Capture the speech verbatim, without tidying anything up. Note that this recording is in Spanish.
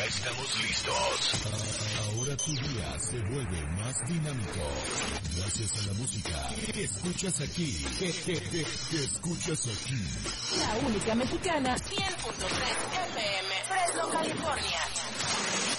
estamos listos. Ahora tu día se vuelve más dinámico. Gracias a la música que escuchas aquí. Que, que, que, que escuchas aquí. La única mexicana, cien punto tres F M, Fresno, California.